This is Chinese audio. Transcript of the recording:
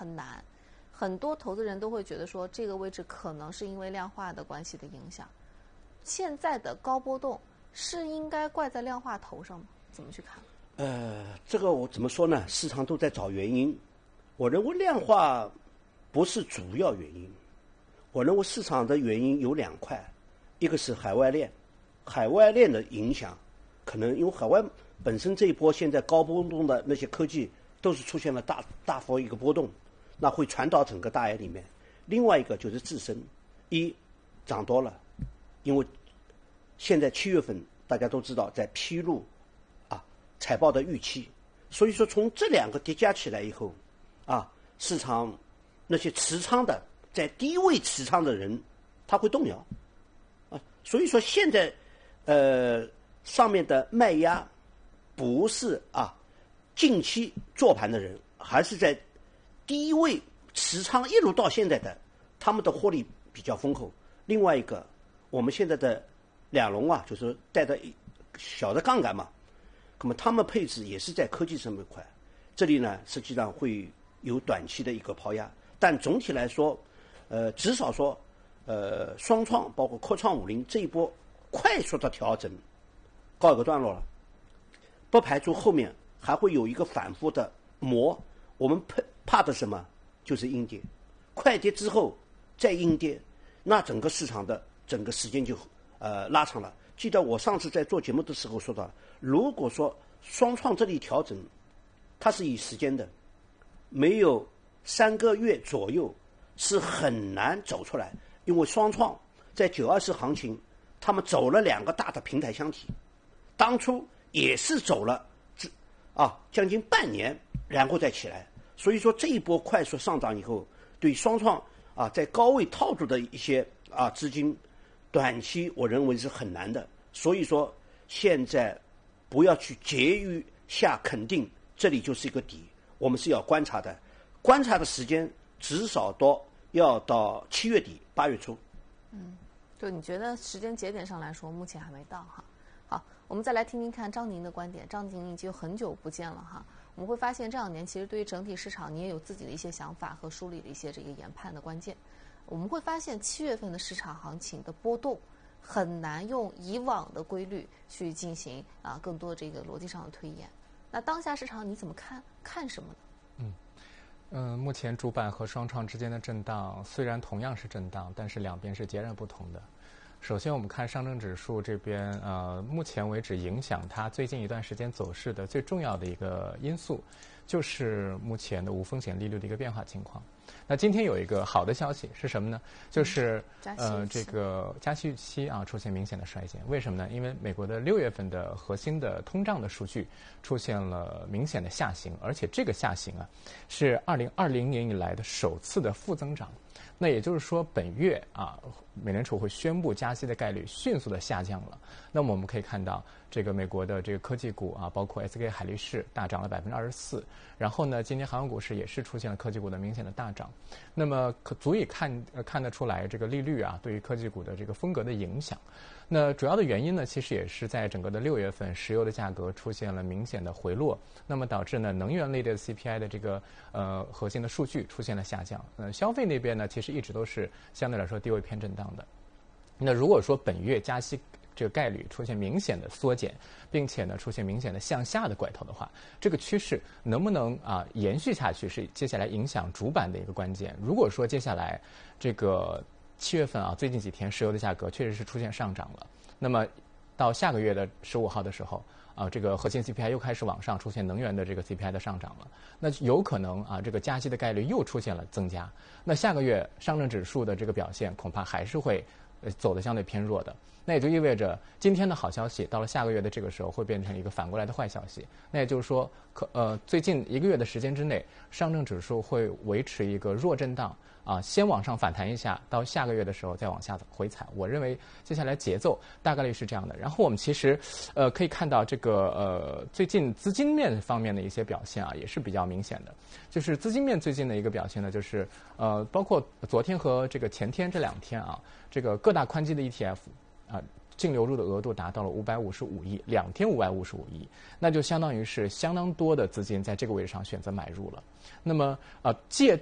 很难。很多投资人都会觉得说，这个位置可能是因为量化的关系的影响。现在的高波动是应该怪在量化头上吗？怎么去看？ 这个我怎么说呢？市场都在找原因。我认为量化不是主要原因。我认为市场的原因有2块，一个是海外链，海外链的影响，可能因为海外本身这一波现在高波动的那些科技都是出现了大幅一个波动，那会传导整个大 A 里面。另外一个就是自身，涨多了，因为现在7月份大家都知道在披露财报的预期，所以说从这2个叠加起来以后，市场那些持仓的在低位持仓的人他会动摇，所以说现在上面的卖压不是近期做盘的人，还是在低位持仓一路到现在的，他们的获利比较丰厚。另外一个，我们现在的两龙就是带着小的杠杆嘛，那么他们配置也是在科技生命块，这里呢实际上会有短期的一个抛压，但总体来说，至少说，双创包括科创50这一波快速的调整告一个段落了，不排除后面还会有一个反复的磨。我们怕的什么？就是阴跌，快跌之后再阴跌，那整个市场的整个时间就拉长了。记得我上次在做节目的时候说到，如果说双创这里调整，它是以时间的，没有3个月左右是很难走出来，因为双创在924行情，他们走了2个大的平台箱体，当初也是走了将近半年，然后再起来。所以说这一波快速上涨以后，对双创在高位套住的一些资金，短期我认为是很难的。所以说现在不要去急于下肯定这里就是一个底，我们是要观察的，观察的时间至少要到7月底8月初。 就你觉得时间节点上来说目前还没到哈。好，我们再来听听看张宁的观点。张宁已经很久不见了哈，我们会发现这2年其实对于整体市场你也有自己的一些想法和梳理的一些这个研判的关键。我们会发现7月份的市场行情的波动很难用以往的规律去进行更多这个逻辑上的推演。那当下市场你怎么看什么呢？ 目前主板和双创之间的震荡虽然同样是震荡，但是两边是截然不同的。首先我们看上证指数这边，目前为止影响它最近一段时间走势的最重要的一个因素，就是目前的无风险利率的一个变化情况。那今天有一个好的消息是什么呢？就是这个加息预期出现明显的衰减。为什么呢？因为美国的6月份的核心的通胀的数据出现了明显的下行，而且这个下行是2020年以来的首次的负增长。那也就是说，本月美联储会宣布加息的概率迅速的下降了。那么我们可以看到，这个美国的这个科技股包括 SK 海力士大涨了24%，然后呢，今天航空股市也是出现了科技股的明显的大涨。那么足以看得出来，这个利率对于科技股的这个风格的影响。那主要的原因呢，其实也是在整个的6月份，石油的价格出现了明显的回落，那么导致呢能源类的 CPI 的这个核心的数据出现了下降。消费那边呢，其实一直都是相对来说低位偏震荡的。那如果说本月加息这个概率出现明显的缩减，并且呢出现明显的向下的拐头的话，这个趋势能不能延续下去，是接下来影响主板的一个关键。如果说接下来这个7月份最近几天石油的价格确实是出现上涨了，那么到下个月的15号的时候这个核心 CPI 又开始往上，出现能源的这个 CPI 的上涨了，那有可能这个加息的概率又出现了增加。那下个月上证指数的这个表现恐怕还是会走得相对偏弱的。那也就意味着今天的好消息到了下个月的这个时候会变成一个反过来的坏消息。那也就是说最近1个月的时间之内，上证指数会维持一个弱震荡先往上反弹一下，到下个月的时候再往下回踩。我认为接下来节奏大概率是这样的。然后我们其实可以看到这个最近资金面方面的一些表现也是比较明显的。就是资金面最近的一个表现呢，就是包括昨天和这个前天这2天这个各大宽基的 ETF净流入的额度达到了555亿，2天555亿，那就相当于是相当多的资金在这个位置上选择买入了。那么借